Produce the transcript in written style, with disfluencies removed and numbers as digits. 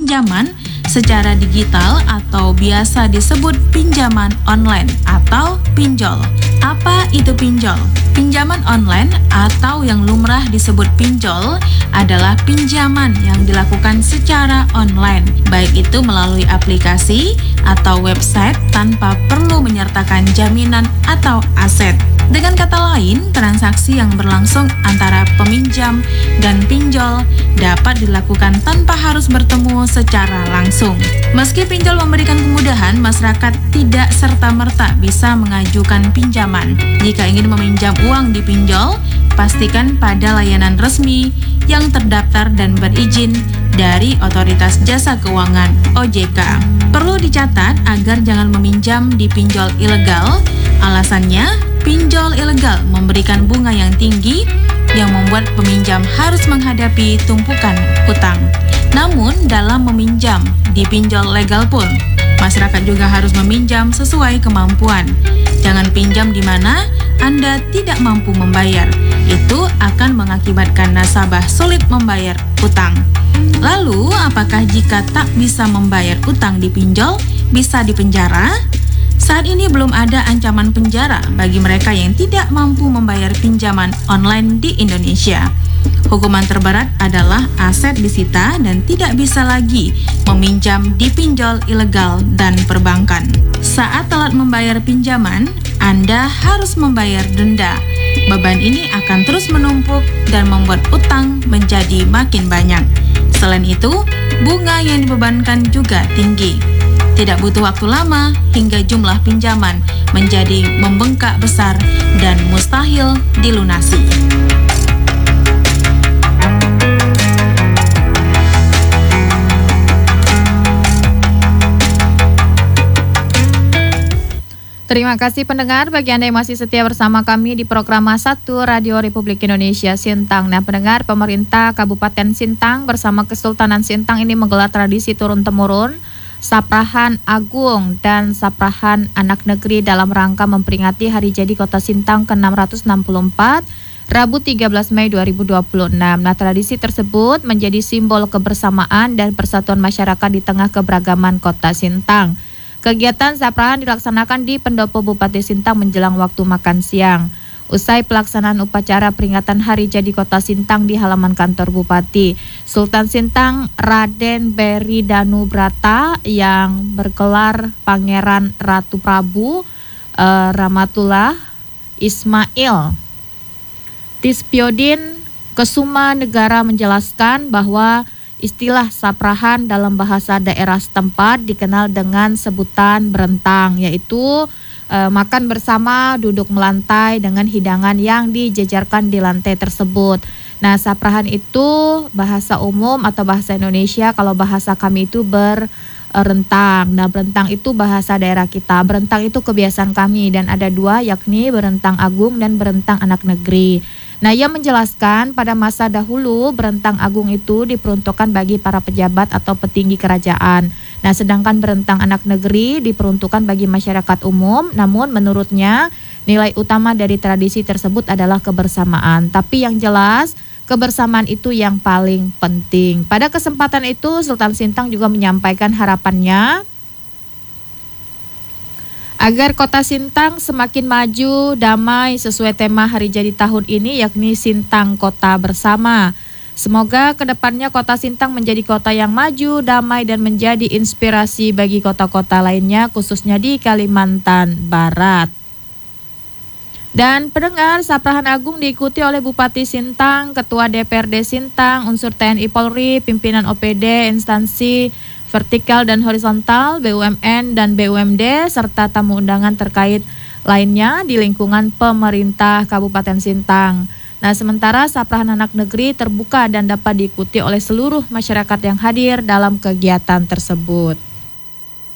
pinjaman secara digital atau biasa disebut pinjaman online atau pinjol. Apa itu pinjol? Pinjaman online atau yang lumrah disebut pinjol adalah pinjaman yang dilakukan secara online, baik itu melalui aplikasi atau website tanpa perlu menyertakan jaminan atau aset. Dengan kata lain, transaksi yang berlangsung antara peminjam dan pinjol dapat dilakukan tanpa harus bertemu secara langsung. Meski pinjol memberikan kemudahan, masyarakat tidak serta-merta bisa mengajukan pinjaman. Jika ingin meminjam uang di pinjol, pastikan pada layanan resmi yang terdaftar dan berizin dari Otoritas Jasa Keuangan (OJK). Perlu dicatat agar jangan meminjam di pinjol ilegal. Alasannya, pinjol ilegal memberikan bunga yang tinggi yang membuat peminjam harus menghadapi tumpukan utang. Namun, dalam meminjam di pinjol legal pun, masyarakat juga harus meminjam sesuai kemampuan. Jangan pinjam di mana Anda tidak mampu membayar. Itu akan mengakibatkan nasabah sulit membayar utang. Lalu, apakah jika tak bisa membayar utang di pinjol, bisa dipenjara? Saat ini belum ada ancaman penjara bagi mereka yang tidak mampu membayar pinjaman online di Indonesia. Hukuman terberat adalah aset disita dan tidak bisa lagi meminjam di pinjol ilegal dan perbankan. Saat telat membayar pinjaman, Anda harus membayar denda. Beban ini akan terus menumpuk dan membuat utang menjadi makin banyak. Selain itu, bunga yang dibebankan juga tinggi. Tidak butuh waktu lama hingga jumlah pinjaman menjadi membengkak besar dan mustahil dilunasi. Terima kasih pendengar bagi Anda yang masih setia bersama kami di program 1 Radio Republik Indonesia Sintang. Nah, pendengar, pemerintah Kabupaten Sintang bersama Kesultanan Sintang ini menggelar tradisi turun-temurun Saprahan Agung dan Saprahan Anak Negeri dalam rangka memperingati Hari Jadi Kota Sintang ke-664 Rabu 13 Mei 2026. Nah, tradisi tersebut menjadi simbol kebersamaan dan persatuan masyarakat di tengah keberagaman Kota Sintang. Kegiatan Saprahan dilaksanakan di Pendopo Bupati Sintang menjelang waktu makan siang. Usai pelaksanaan upacara peringatan Hari Jadi Kota Sintang di halaman kantor Bupati, Sultan Sintang Raden Beri Danubrata yang bergelar Pangeran Ratu Prabu Ramatullah Ismail Tispiodin Kesuma Negara menjelaskan bahwa istilah saprahan dalam bahasa daerah setempat dikenal dengan sebutan berentang, yaitu makan bersama, duduk melantai dengan hidangan yang dijejarkan di lantai tersebut. Nah, saprahan itu bahasa umum atau bahasa Indonesia, kalau bahasa kami itu berentang. Nah, berentang itu bahasa daerah kita. Berentang itu kebiasaan kami dan ada dua, yakni berentang agung dan berentang anak negeri. Nah, ia menjelaskan pada masa dahulu berentang agung itu diperuntukkan bagi para pejabat atau petinggi kerajaan. Nah, sedangkan berentang anak negeri diperuntukkan bagi masyarakat umum. Namun menurutnya nilai utama dari tradisi tersebut adalah kebersamaan. Tapi yang jelas kebersamaan itu yang paling penting. Pada kesempatan itu Sultan Sintang juga menyampaikan harapannya agar Kota Sintang semakin maju, damai sesuai tema Hari Jadi tahun ini, yakni Sintang Kota Bersama. Semoga kedepannya Kota Sintang menjadi kota yang maju, damai dan menjadi inspirasi bagi kota-kota lainnya, khususnya di Kalimantan Barat. Dan pendengar, Saprahan Agung diikuti oleh Bupati Sintang, Ketua DPRD Sintang, unsur TNI Polri, pimpinan OPD, instansi vertikal dan horizontal, BUMN dan BUMD, serta tamu undangan terkait lainnya di lingkungan pemerintah Kabupaten Sintang. Nah, sementara Saprahan Anak Negeri terbuka dan dapat diikuti oleh seluruh masyarakat yang hadir dalam kegiatan tersebut.